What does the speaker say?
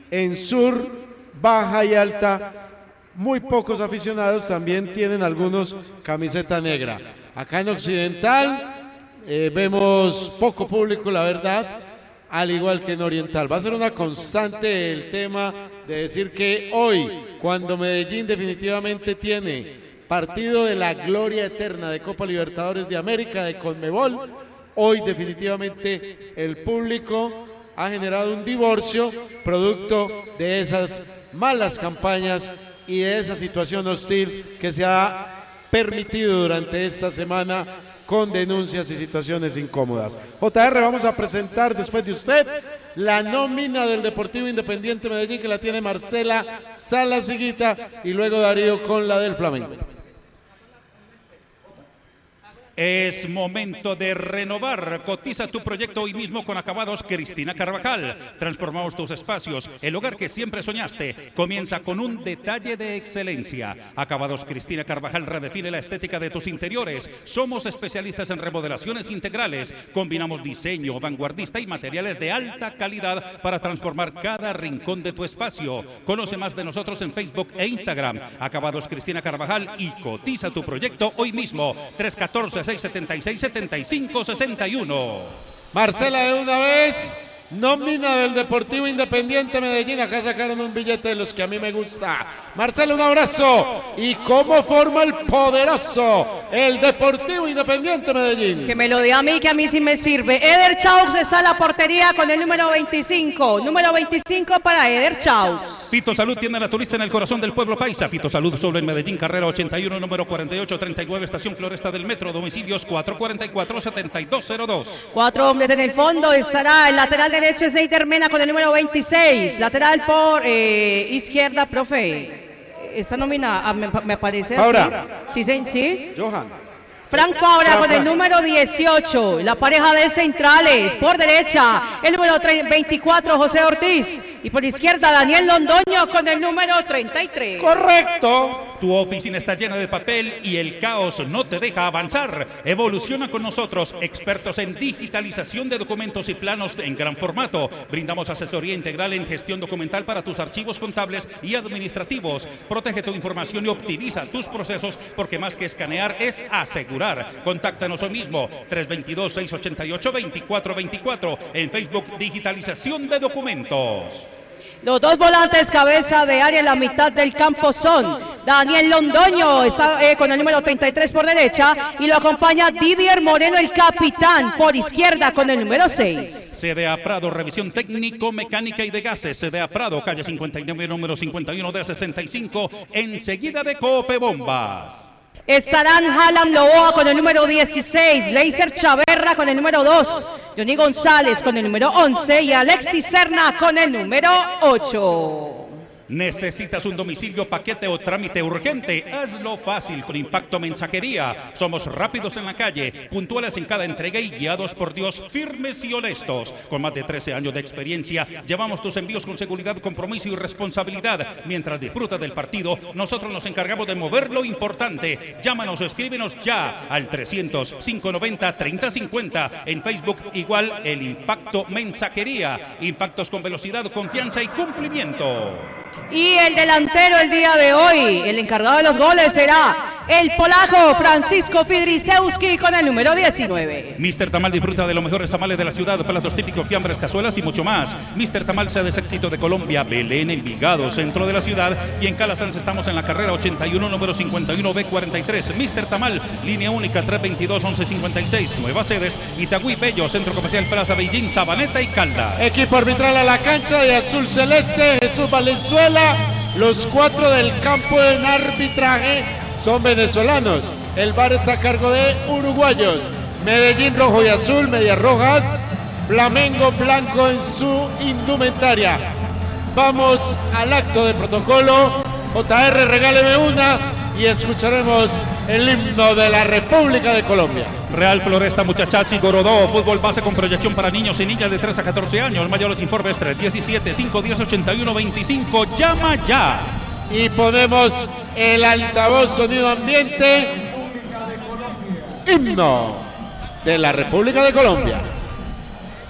en sur, baja y alta, muy pocos aficionados, también tienen algunos camiseta negra. Acá en occidental vemos poco público, la verdad, al igual que en oriental. Va a ser una constante el tema de decir que hoy, cuando Medellín definitivamente tiene partido de la gloria eterna de Copa Libertadores de América, de Conmebol, hoy definitivamente el público ha generado un divorcio producto de esas malas campañas y de esa situación hostil que se ha permitido durante esta semana con denuncias y situaciones incómodas. JR, vamos a presentar después de usted la nómina del Deportivo Independiente Medellín, que la tiene Marcela Salas Higuita, y luego Darío con la del Flamengo. Es momento de renovar. Cotiza tu proyecto hoy mismo con Acabados Cristina Carvajal. Transformamos tus espacios. El hogar que siempre soñaste comienza con un detalle de excelencia. Acabados Cristina Carvajal redefine la estética de tus interiores. Somos especialistas en remodelaciones integrales. Combinamos diseño vanguardista y materiales de alta calidad para transformar cada rincón de tu espacio. Conoce más de nosotros en Facebook e Instagram. Acabados Cristina Carvajal y cotiza tu proyecto hoy mismo. 314-676-7561. Marcela, de una vez, nómina del Deportivo Independiente Medellín. Acá sacaron un billete de los que a mí me gusta. Marcela, un abrazo. ¿Y cómo forma el poderoso el Deportivo Independiente Medellín? Que me lo dé a mí, que a mí sí me sirve. Eder Chaux está en la portería con el número 25. Número 25 para Eder Chaux. Fitosalud tiene a la turista en el corazón del pueblo paisa. Fitosalud solo en Medellín, carrera 81, número 4839, estación Floresta del Metro. Domicilios 444-7202. 4 hombres en el fondo. Estará el lateral derecho, Sneider Mena con el número 26. Lateral por izquierda, profe. Esta nómina me aparece así. Ahora. Sí, sí. Johan. Frank Fabra con el número 18, la pareja de centrales, por derecha, el número 24, José Ortiz, y por izquierda, Daniel Londoño con el número 33. Correcto. Tu oficina está llena de papel y el caos no te deja avanzar. Evoluciona con nosotros, expertos en digitalización de documentos y planos en gran formato. Brindamos asesoría integral en gestión documental para tus archivos contables y administrativos. Protege tu información y optimiza tus procesos, porque más que escanear es asegurar. Contáctanos hoy mismo, 322-688-2424. En Facebook, digitalización de documentos. Los dos volantes cabeza de área en la mitad del campo son Daniel Londoño, está con el número 33 por derecha, y lo acompaña Didier Moreno, el capitán, por izquierda con el número 6. CDA Prado, revisión técnico, mecánica y de gases. CDA Prado, calle 59, número 51 de 65, enseguida de Cope Bombas. Estarán Halam Loboa con el número 16, Leiser Chaverra con el número 2, Johnny González con el número 11 y Alexis Serna con el número 8. ¿Necesitas un domicilio, paquete o trámite urgente? Hazlo fácil con Impacto Mensajería. Somos rápidos en la calle, puntuales en cada entrega y guiados por Dios, firmes y honestos. Con más de 13 años de experiencia, llevamos tus envíos con seguridad, compromiso y responsabilidad. Mientras disfrutas del partido, nosotros nos encargamos de mover lo importante. Llámanos o escríbenos ya al 300-590-3050. En Facebook, igual, el Impacto Mensajería. Impactos con velocidad, confianza y cumplimiento. Y el delantero el día de hoy, el encargado de los goles, será el polaco Francisco Fidrisewski con el número 19. Mr. Tamal disfruta de los mejores tamales de la ciudad, platos típicos, fiambres, cazuelas y mucho más. Mr. Tamal se es éxito de Colombia, Belén, Envigado, centro de la ciudad, y en Calasanz estamos en la carrera 81, número 51B43. Mr. Tamal, línea única 322-1156. Nuevas sedes, Itagüí, Bello, Centro Comercial Plaza Beijing, Sabaneta y Caldas. Equipo arbitral a la cancha de azul celeste, Jesús Valenzuela. Los 4 del campo en arbitraje son venezolanos. El VAR está a cargo de uruguayos. Medellín rojo y azul, medias rojas. Flamengo blanco en su indumentaria. Vamos al acto de protocolo. JR, regáleme una y escucharemos el himno de la República de Colombia. Real Floresta, Muchachazzi, Gorodó, fútbol base con proyección para niños y niñas de 3 a 14 años. Mayores informes 317-510-8125. Llama ya. Y ponemos el altavoz sonido ambiente. Himno de la República de Colombia.